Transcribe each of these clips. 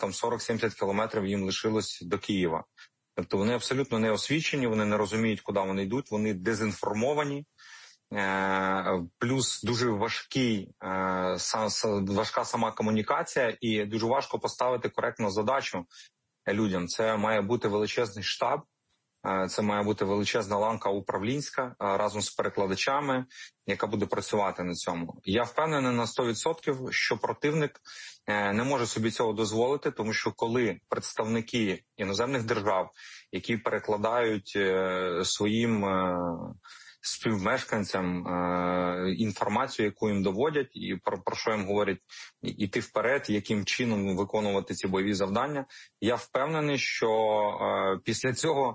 там 40-70 кілометрів їм лишилось до Києва. Тобто вони абсолютно не освічені, вони не розуміють, куди вони йдуть, вони дезінформовані. Плюс дуже важка сама комунікація і дуже важко поставити коректну задачу людям. Це має бути величезний штаб, це має бути величезна ланка управлінська разом з перекладачами, яка буде працювати на цьому. Я впевнений на 100%, що противник не може собі цього дозволити, тому що коли представники іноземних держав, які перекладають своїм співмешканцям інформацію, яку їм доводять, і про що їм говорять іти вперед, яким чином виконувати ці бойові завдання, я впевнений, що після цього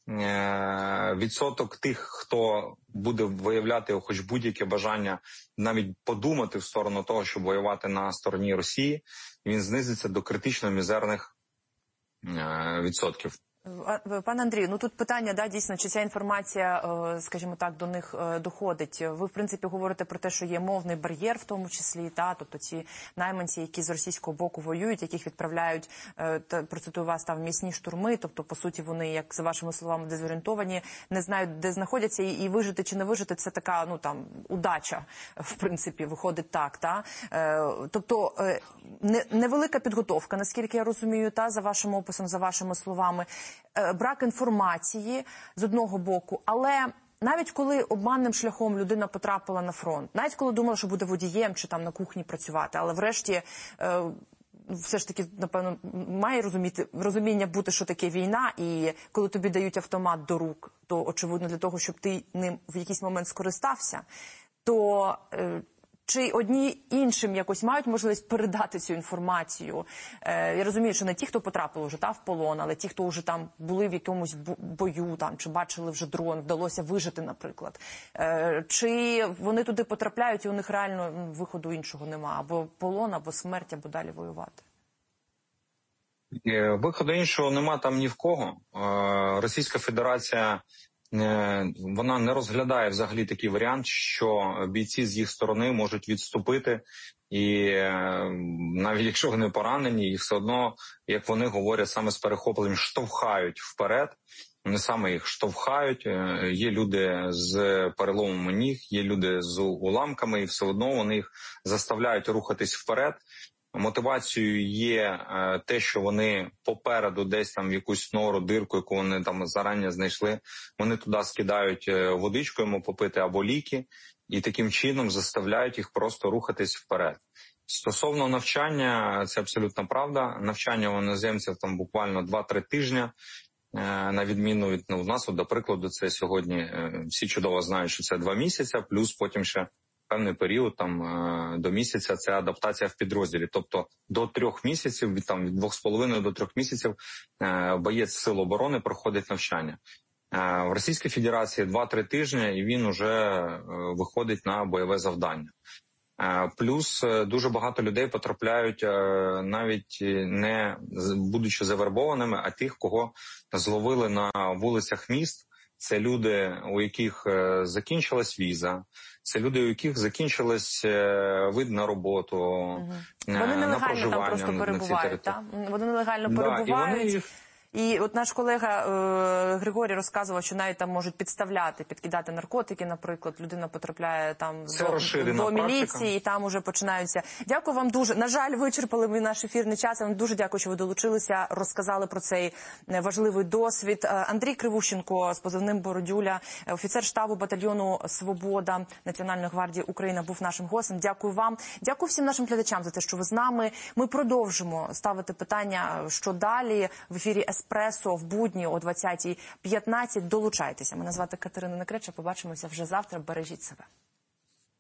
відсоток тих, хто буде виявляти хоч будь-яке бажання навіть подумати в сторону того, щоб воювати на стороні Росії, він знизиться до критично мізерних відсотків. Пане Андрію, ну тут питання, да, дійсно, чи ця інформація, скажімо так, до них доходить. Ви, в принципі, говорите про те, що є мовний бар'єр в тому числі, та, тобто ці найманці, які з російського боку воюють, яких відправляють, процитую вас, там, м'ясні штурми, тобто, по суті, вони, як за вашими словами, дезорієнтовані, не знають, де знаходяться, і вижити чи не вижити, це така, ну, там, удача, в принципі, виходить так, та. Тобто, невелика підготовка, наскільки я розумію, та, за вашим описом, за вашими словами, брак інформації з одного боку, але навіть коли обманним шляхом людина потрапила на фронт, навіть коли думала, що буде водієм чи там на кухні працювати, але врешті все ж таки, напевно, має розуміння бути, що таке війна, і коли тобі дають автомат до рук, то, очевидно, для того, щоб ти ним в якийсь момент скористався, то чи одні іншим якось мають можливість передати цю інформацію? Я розумію, що не ті, хто потрапили вже в полон, але ті, хто вже там були в якомусь бою, там, чи бачили вже дрон, вдалося вижити, наприклад. Чи вони туди потрапляють і у них реально виходу іншого нема? Або полон, або смерть, або далі воювати? Виходу іншого нема там ні в кого. Російська Федерація вона не розглядає взагалі такий варіант, що бійці з їх сторони можуть відступити, і навіть якщо вони поранені, їх все одно, як вони говорять, саме з перехопленням штовхають вперед. Вони саме їх штовхають, є люди з переломами ніг, є люди з уламками, і все одно вони їх заставляють рухатись вперед. Мотивацією є те, що вони попереду десь там в якусь нору, дирку, яку вони там зарані знайшли, вони туди скидають водичку йому попити або ліки, і таким чином заставляють їх просто рухатись вперед. Стосовно навчання, це абсолютно правда. Навчання у іноземців там буквально 2-3 тижні, на відміну від у нас, до прикладу, це сьогодні всі чудово знають, що це 2 місяці, плюс потім ще певний період, там, до місяця, це адаптація в підрозділі. Тобто до 3 місяців, від 2,5 до 3 місяців боєць Сил оборони проходить навчання. В Російській Федерації 2-3 тижні, і він вже виходить на бойове завдання. Плюс дуже багато людей потрапляють навіть не будучи завербованими, а тих, кого зловили на вулицях міст. Це люди, у яких закінчилась віза, це люди, у яких закінчилась вид на роботу, на проживання. Вони нелегально там просто перебувають, так? Вони нелегально перебувають. І от наш колега Григорій розказував, що навіть там можуть підставляти, підкидати наркотики, наприклад. Людина потрапляє там до міліції, і там уже починаються. Дякую вам дуже. На жаль, вичерпали ми наш ефірний час. Я вам дуже дякую, що ви долучилися, розказали про цей важливий досвід. Андрій Кривущенко з позивним Бородюля, офіцер штабу батальйону «Свобода» Національної гвардії України, був нашим гостем. Дякую вам. Дякую всім нашим глядачам за те, що ви з нами. Ми продовжимо ставити питання, що далі в ефірі «Еспресо» в будні о 20:15. Долучайтеся. Мене звати Катерина Некреча. Побачимося вже завтра. Бережіть себе.